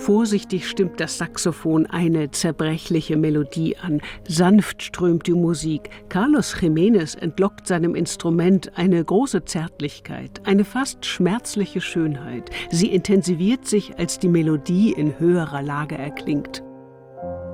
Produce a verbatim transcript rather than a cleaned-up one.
Vorsichtig stimmt das Saxophon eine zerbrechliche Melodie an. Sanft strömt die Musik. Carlos Jiménez entlockt seinem Instrument eine große Zärtlichkeit, eine fast schmerzliche Schönheit. Sie intensiviert sich, als die Melodie in höherer Lage erklingt.